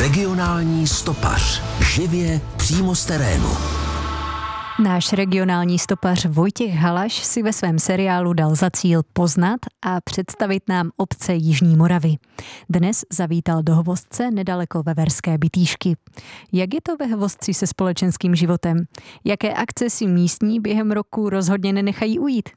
Regionální stopař. Živě přímo z terénu. Náš regionální stopař Vojtěch Halaš si ve svém seriálu dal za cíl poznat a představit nám obce Jižní Moravy. Dnes zavítal do Hvozce nedaleko Veverské Bytýšky. Jak je to ve Hvozci se společenským životem? Jaké akce si místní během roku rozhodně nenechají ujít?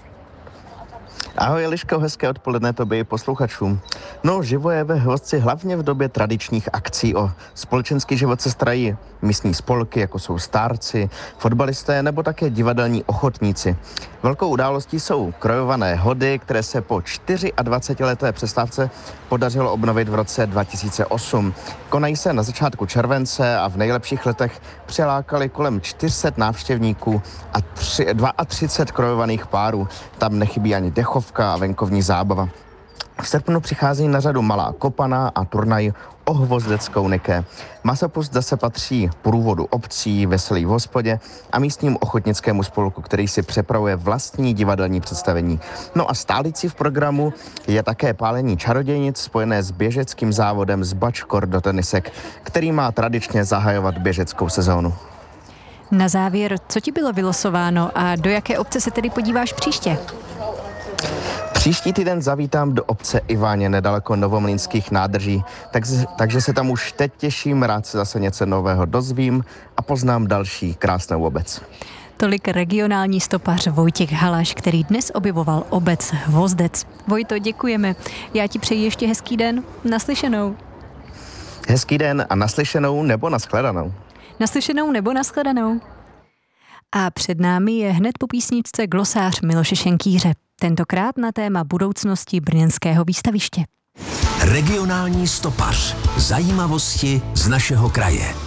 Ahoj Eliško, hezké odpoledne tobě i posluchačům. No, živo je ve Hvozci hlavně v době tradičních akcí. O společenský život se starají místní spolky, jako jsou stárci, fotbalisté nebo také divadelní ochotníci. Velkou událostí jsou krojované hody, které se po 24leté přestávce podařilo obnovit v roce 2008. Konají se na začátku července a v nejlepších letech přilákali kolem 400 návštěvníků a 32 krojovaných párů. Tam nechybí ani dechovka a venkovní zábava. V srpnu přichází na řadu malá kopana a turnaj o hvozdeckou Niké. Masopust zase patří průvodu obcí, Veselý v hospodě a místním ochotnickému spolku, který si připravuje vlastní divadelní představení. No a stálicí v programu je také pálení čarodějnic spojené s běžeckým závodem z bačkor do tenisek, který má tradičně zahajovat běžeckou sezónu. Na závěr, co ti bylo vylosováno a do jaké obce se tedy podíváš příště? Příští týden zavítám do obce Iváně nedaleko Novomlýnských nádrží, takže se tam už teď těším, rád se zase něco nového dozvím a poznám další krásnou obec. Tolik regionální stopař Vojtěch Halaš, který dnes objevoval obec Hvozdec. Vojto, děkujeme. Já ti přeji ještě hezký den. Naslyšenou. Hezký den a naslyšenou nebo nashledanou. Naslyšenou nebo nashledanou. A před námi je hned po písničce glosář Miloše Šenkýře. Tentokrát na téma budoucnosti brněnského výstaviště. Regionální stopař. Zajímavosti z našeho kraje.